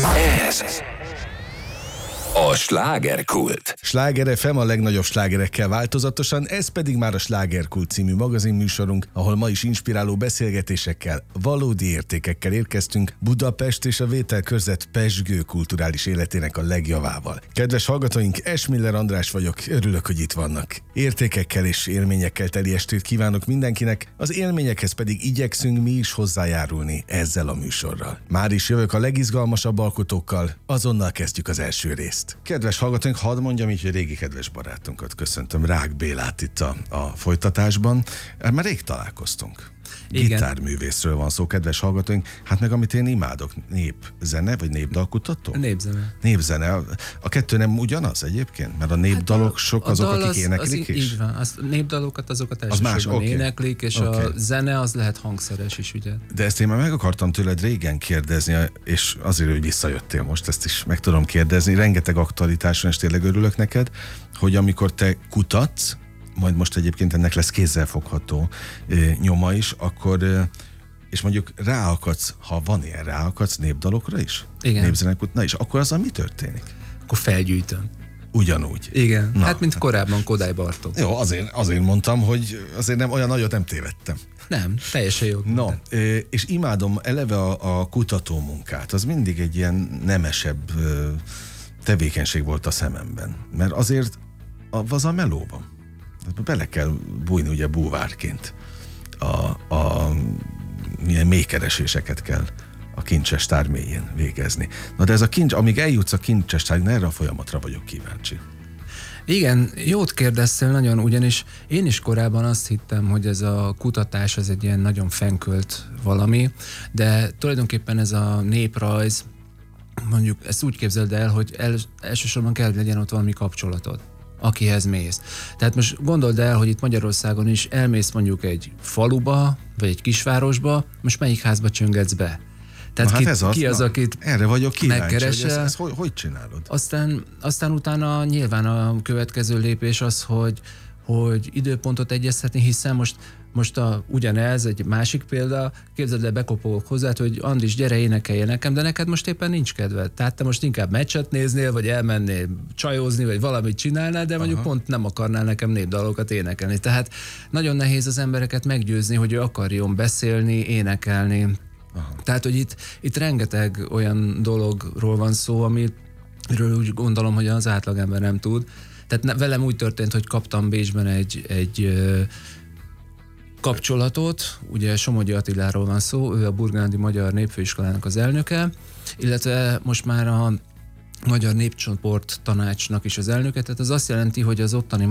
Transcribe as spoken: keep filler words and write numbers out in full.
Ez a slágerkult. Sláger ef em a legnagyobb slágerekkel változatosan, ez pedig már a Slágerkult című magazinműsorunk, ahol ma is inspiráló beszélgetésekkel, valódi értékekkel érkeztünk Budapest és a vételkörzet pezsgő kulturális életének a legjavával. Kedves hallgatóink, Esmiller András vagyok, örülök, hogy itt vannak. Értékekkel és élményekkel teli estét kívánok mindenkinek, az élményekhez pedig igyekszünk mi is hozzájárulni ezzel a műsorral. Már is jövök a legizgalmasabb alkotókkal, azonnal kezdjük az első részt. Kedves hallgatóink, hadd mondjam így, hogy régi kedves barátunkat köszöntöm, Rák Bélát itt a, a folytatásban. Már rég találkoztunk. Igen. Gitárművészről van szó, kedves hallgatóink. Hát meg amit én imádok, népzene, vagy népdalkutató? Népzene. Népzene. A kettő nem ugyanaz egyébként? Mert a népdalok hát sok azok, akik az, éneklik az, is? Így van. A népdalokat azokat elsősorban okay. éneklik, és okay. a zene az lehet hangszeres is, ugye? De ezt én már meg akartam tőled régen kérdezni, és azért, hogy visszajöttél most, ezt is meg tudom kérdezni. Rengeteg aktualitás van, és tényleg örülök neked, hogy amikor te kutatsz, majd most egyébként ennek lesz kézzelfogható e, nyoma is, akkor, e, és mondjuk ráakadsz, ha van ilyen, ráakadsz népdalokra is? Igen. Népzenekut, na és akkor azzal mi történik? Akkor felgyűjtöm. Ugyanúgy. Igen, na, hát mint korábban Kodály Bartók. Jó, azért, azért mondtam, hogy azért nem olyan nagyot nem tévedtem. Nem, teljesen jó. No, és imádom eleve a, a kutató munkát, az mindig egy ilyen nemesebb tevékenység volt a szememben, mert azért az a melóban. Bele kell bújni ugye búvárként. A, a milyen mélykereséseket kell a kincses tár mélyén végezni. Na de ez a kincs, amíg eljutsz a kincses tár, erre a folyamatra vagyok kíváncsi. Igen, jót kérdeztél nagyon, ugyanis én is korábban azt hittem, hogy ez a kutatás az egy ilyen nagyon fenkölt valami, de tulajdonképpen ez a néprajz, mondjuk ezt úgy képzeld el, hogy el, elsősorban kell, hogy legyen ott valami kapcsolatod, akihez mész. Tehát most gondold el, hogy itt Magyarországon is elmész mondjuk egy faluba, vagy egy kisvárosba, most melyik házba csöngetsz be? Tehát na, ki, hát ez az, ki az, na, akit erre vagyok kíváncsi, hogy ezt, ezt hogy, hogy csinálod? Aztán, aztán utána nyilván a következő lépés az, hogy, hogy időpontot egyeztetni, hiszen most, most a, ugyanez egy másik példa, képzeld el, bekopogok hozzá, hogy Andris, gyere, énekelje nekem, de neked most éppen nincs kedved. Tehát te most inkább meccset néznél, vagy elmennél csajozni, vagy valamit csinálnál, de mondjuk aha. pont nem akarnál nekem népdalokat énekelni. Tehát nagyon nehéz az embereket meggyőzni, hogy ő akarjon beszélni, énekelni. Aha. Tehát, hogy itt, itt rengeteg olyan dologról van szó, amiről úgy gondolom, hogy az átlagember nem tud. Tehát ne, velem úgy történt, hogy kaptam Bécsben egy, egy ö, kapcsolatot, ugye Somogyi Attiláról van szó, ő a Burgenlandi Magyar Népfőiskolának az elnöke, illetve most már a Magyar Népcsoport Tanácsnak is az elnöke, tehát az azt jelenti, hogy az ottani